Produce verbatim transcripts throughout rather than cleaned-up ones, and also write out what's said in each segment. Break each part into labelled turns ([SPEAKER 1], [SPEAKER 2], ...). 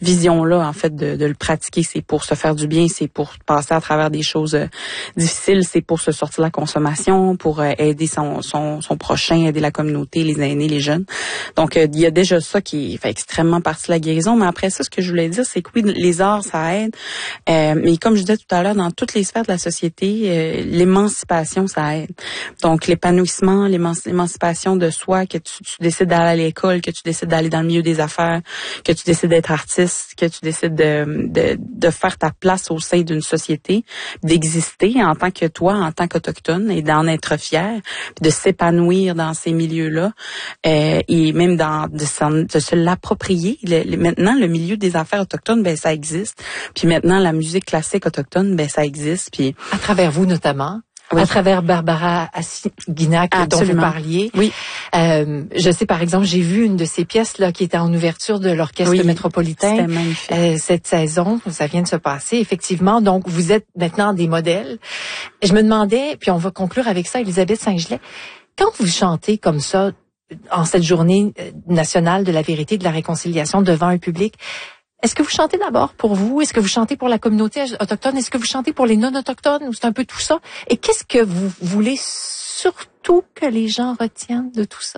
[SPEAKER 1] vision-là, en fait, de, de le pratiquer. C'est pour se faire du bien, c'est pour passer à travers des choses euh, difficiles, c'est pour se sortir de la consommation, pour euh, aider son, son, son prochain, aider la communauté, les aînés, les jeunes. Donc, euh, il y a déjà ça qui fait extrêmement partie de la guérison. Mais après ça, ce que je voulais dire, c'est que oui, les arts, ça aide. Euh, mais comme je disais tout à l'heure, dans toutes les sphères de la société, euh, l'émancipation, ça aide. Donc, l'épanouissement, l'émancipation de soi, que tu, tu décides d'aller à l'école, que tu décides d'aller dans le milieu des affaires, que tu décides d'être artiste, que tu décides de, de, de faire ta place au sein d'une société, d'exister en tant que toi, en tant qu'autochtone, et d'en être fier, puis de s'épanouir dans ces milieux-là, euh, et même dans de, de se l'approprier. Le, le, maintenant, le milieu des affaires autochtones, ben ça existe. Puis maintenant, la musique classique autochtone, ben ça existe. Puis
[SPEAKER 2] à travers vous notamment. Oui. À travers Barbara Assignac dont vous parliez.
[SPEAKER 1] Oui.
[SPEAKER 2] Euh, je sais, par exemple, j'ai vu une de ces pièces là qui était en ouverture de l'Orchestre
[SPEAKER 1] oui,
[SPEAKER 2] métropolitain.
[SPEAKER 1] C'était magnifique.
[SPEAKER 2] Euh, cette saison, ça vient de se passer, effectivement. Donc, vous êtes maintenant des modèles. Je me demandais, puis on va conclure avec ça, Élisabeth Saint-Gelais, quand vous chantez comme ça, en cette journée nationale de la vérité et de la réconciliation devant un public, est-ce que vous chantez d'abord pour vous? Est-ce que vous chantez pour la communauté autochtone? Est-ce que vous chantez pour les non-autochtones? Ou c'est un peu tout ça? Et qu'est-ce que vous voulez surtout que les gens retiennent de tout ça?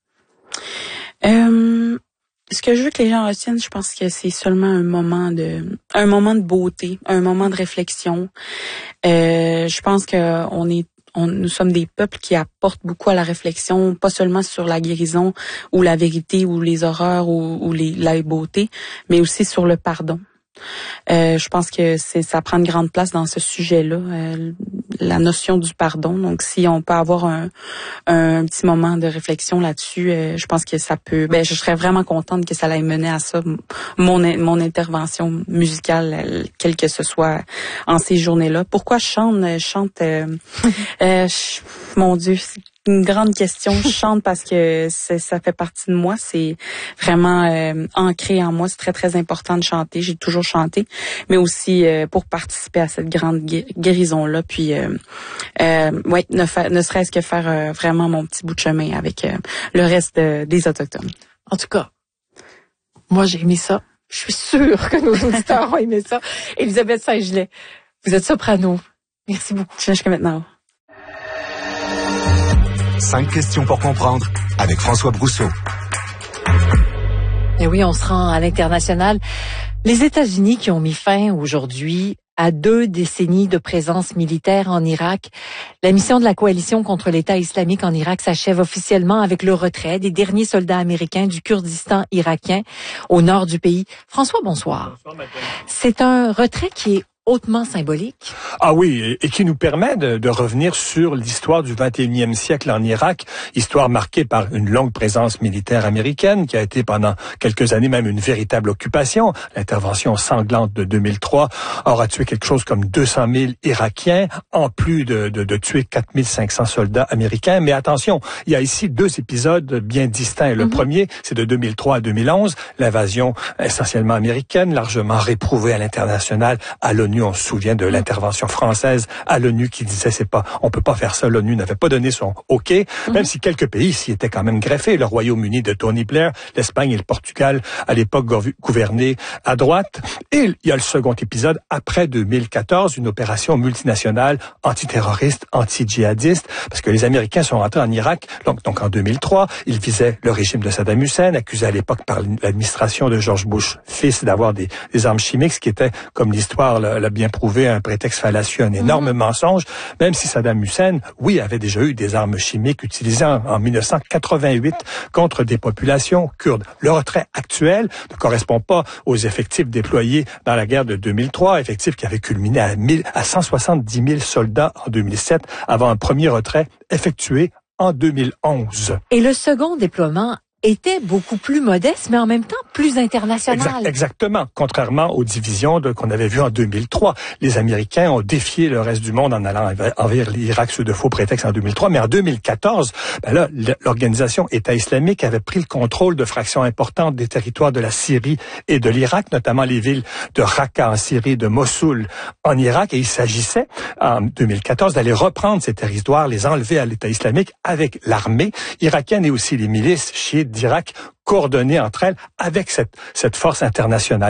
[SPEAKER 1] Euh, ce que je veux que les gens retiennent, je pense que c'est seulement un moment de, un moment de beauté, un moment de réflexion. Euh, je pense que on est On, nous sommes des peuples qui apportent beaucoup à la réflexion, pas seulement sur la guérison ou la vérité ou les horreurs ou, ou les, la beauté, mais aussi sur le pardon. Euh, je pense que c'est, ça prend une grande place dans ce sujet-là, euh, la notion du pardon. Donc, si on peut avoir un, un petit moment de réflexion là-dessus, euh, je pense que ça peut. Ben, je serais vraiment contente que ça aille mener à ça, mon mon intervention musicale, quelle que ce soit, en ces journées-là. Pourquoi je chante Je chante. Euh, euh, je, mon Dieu. C'est une grande question. Je chante parce que c'est, ça fait partie de moi. C'est vraiment euh, ancré en moi. C'est très, très important de chanter. J'ai toujours chanté, mais aussi euh, pour participer à cette grande guérison-là. Puis, euh, euh, ouais, ne, fa- ne serait-ce que faire euh, vraiment mon petit bout de chemin avec euh, le reste de, des Autochtones.
[SPEAKER 2] En tout cas, moi, j'ai aimé ça. Je suis sûre que nos auditeurs ont aimé ça. Élisabeth Saint-Gelais, vous êtes soprano. Merci beaucoup.
[SPEAKER 1] Je jusqu'à maintenant.
[SPEAKER 3] Cinq questions pour comprendre avec François Brousseau.
[SPEAKER 2] Et oui, on se rend à l'international. Les États-Unis qui ont mis fin aujourd'hui à deux décennies de présence militaire en Irak. La mission de la coalition contre l'État islamique en Irak s'achève officiellement avec le retrait des derniers soldats américains du Kurdistan irakien au nord du pays. François, bonsoir. Bonsoir, madame. C'est un retrait qui est hautement symbolique.
[SPEAKER 4] Ah oui, et, et qui nous permet de, de revenir sur l'histoire du vingt et unième siècle en Irak, histoire marquée par une longue présence militaire américaine qui a été pendant quelques années même une véritable occupation. L'intervention sanglante de deux mille trois aura tué quelque chose comme deux cent mille Irakiens, en plus de, de, de tuer quatre mille cinq cents soldats américains. Mais attention, il y a ici deux épisodes bien distincts. Le mm-hmm. premier, c'est de deux mille trois à deux mille onze, l'invasion essentiellement américaine, largement réprouvée à l'international, à l'ONU. On se souvient de l'intervention française à l'ONU qui disait c'est pas, on peut pas faire ça. L'ONU n'avait pas donné son OK, mm-hmm. même si quelques pays s'y étaient quand même greffés. Le Royaume-Uni de Tony Blair, l'Espagne et le Portugal à l'époque gouverné à droite. Et il y a le second épisode après deux mille quatorze, une opération multinationale antiterroriste, anti-djihadiste, parce que les Américains sont rentrés en Irak donc, donc en deux mille trois. Ils visaient le régime de Saddam Hussein, accusé à l'époque par l'administration de George Bush fils d'avoir des, des armes chimiques, ce qui était, comme l'histoire l'a bien prouvé, un prétexte fallacieux, un énorme mmh. mensonge, même si Saddam Hussein, oui, avait déjà eu des armes chimiques utilisées en, en mille neuf cent quatre-vingt-huit contre des populations kurdes. Le retrait actuel ne correspond pas aux effectifs déployés dans la guerre de deux mille trois, effectifs qui avaient culminé à, mille, à cent soixante-dix mille soldats en deux mille sept, avant un premier retrait effectué en deux mille onze.
[SPEAKER 2] Et le second déploiement était beaucoup plus modeste, mais en même temps plus international.
[SPEAKER 4] Exact, exactement. Contrairement aux divisions de, qu'on avait vues en deux mille trois. Les Américains ont défié le reste du monde en allant envers l'Irak sous de faux prétextes en deux mille trois. Mais en deux mille quatorze, ben là, l'organisation État islamique avait pris le contrôle de fractions importantes des territoires de la Syrie et de l'Irak, notamment les villes de Raqqa en Syrie, de Mossoul en Irak. Et il s'agissait, en deux mille quatorze, d'aller reprendre ces territoires, les enlever à l'État islamique avec l'armée irakienne et aussi les milices chiites d'Irak, coordonnées entre elles avec cette, cette force internationale.